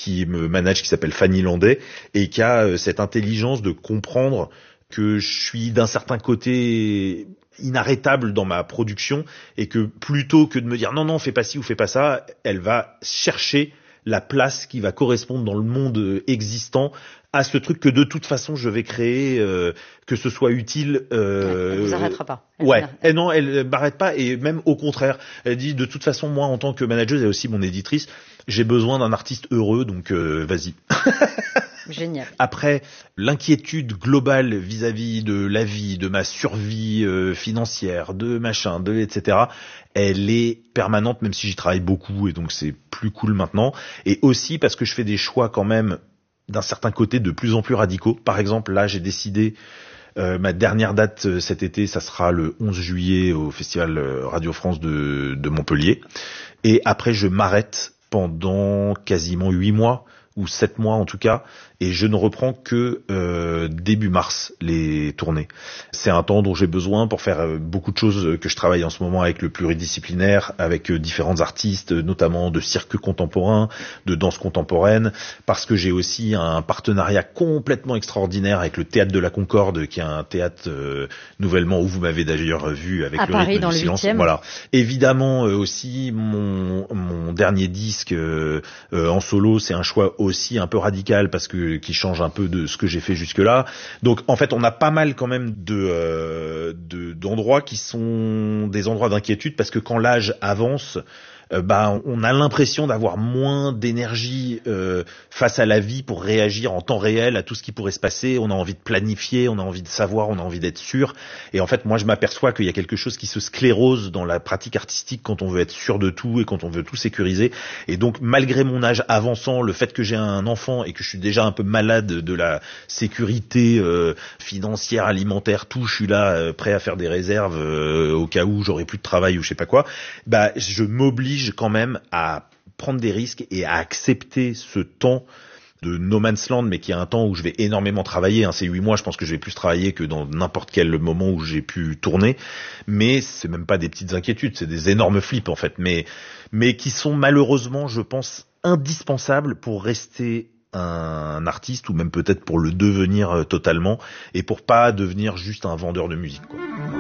qui me manage, qui s'appelle Fanny Landais, et qui a cette intelligence de comprendre que je suis d'un certain côté inarrêtable dans ma production, et que plutôt que de me dire non, fais pas ci ou fais pas ça, elle va chercher la place qui va correspondre dans le monde existant à ce truc que de toute façon je vais créer, que ce soit utile. Elle vous arrêtera pas. Et non, elle m'arrête pas, et même au contraire, elle dit de toute façon, moi en tant que manager et aussi mon éditrice, j'ai besoin d'un artiste heureux, donc vas-y. Génial. Après, l'inquiétude globale vis-à-vis de la vie, de ma survie financière, etc., elle est permanente, même si j'y travaille beaucoup, et donc c'est plus cool maintenant. Et aussi parce que je fais des choix quand même d'un certain côté de plus en plus radicaux. Par exemple, là, j'ai décidé, ma dernière date cet été, ça sera le 11 juillet au Festival Radio France de Montpellier. Et après, je m'arrête pendant quasiment 8 mois, ou 7 mois en tout cas, et je ne reprends que début mars les tournées. C'est un temps dont j'ai besoin pour faire beaucoup de choses que je travaille en ce moment avec le pluridisciplinaire, avec différents artistes, notamment de cirque contemporain, de danse contemporaine, parce que j'ai aussi un partenariat complètement extraordinaire avec le Théâtre de la Concorde, qui est un théâtre nouvellement, où vous m'avez d'ailleurs vu avec à le Paris, rythme dans du le silence. 8e. Voilà. Évidemment aussi mon dernier disque en solo, c'est un choix aussi un peu radical, parce que qui change un peu de ce que j'ai fait jusque-là. Donc en fait, on a pas mal quand même d'endroits qui sont des endroits d'inquiétude, parce que quand l'âge avance, on a l'impression d'avoir moins d'énergie face à la vie pour réagir en temps réel à tout ce qui pourrait se passer. On a envie de planifier, on a envie de savoir, on a envie d'être sûr. Et en fait, moi, je m'aperçois qu'il y a quelque chose qui se sclérose dans la pratique artistique quand on veut être sûr de tout et quand on veut tout sécuriser. Et donc, malgré mon âge avançant, le fait que j'ai un enfant et que je suis déjà un peu malade de la sécurité financière, alimentaire, tout, je suis là prêt à faire des réserves au cas où j'aurai plus de travail ou je sais pas quoi. Je m'oblige quand même à prendre des risques et à accepter ce temps de no man's land, mais qui est un temps où je vais énormément travailler. Ces 8 mois, je pense que je vais plus travailler que dans n'importe quel moment où j'ai pu tourner. Mais c'est même pas des petites inquiétudes, c'est des énormes flips en fait, mais qui sont malheureusement, je pense, indispensables pour rester un artiste, ou même peut-être pour le devenir totalement, et pour pas devenir juste un vendeur de musique, quoi.